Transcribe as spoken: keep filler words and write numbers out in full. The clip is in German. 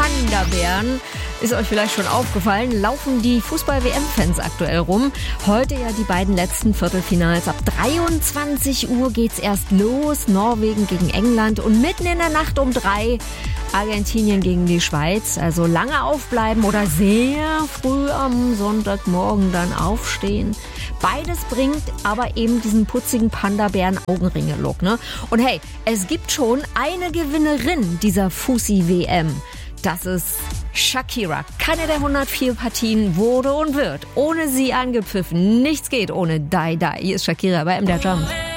Panda-Bären. Ist euch vielleicht schon aufgefallen, laufen die Fußball-W M-Fans aktuell rum. Heute ja die beiden letzten Viertelfinals. Ab dreiundzwanzig Uhr geht's erst los. Norwegen gegen England und mitten in der Nacht um drei Argentinien gegen die Schweiz. Also lange aufbleiben oder sehr früh am Sonntagmorgen dann aufstehen. Beides bringt aber eben diesen putzigen Panda-Bären-Augenringe-Look, ne? Und hey, es gibt schon eine Gewinnerin dieser Fussi-W M. Das ist Shakira. Keine der hundertvier Partien wurde und wird ohne sie angepfiffen. Nichts geht ohne Die Die. Hier ist Shakira bei M D R Jump.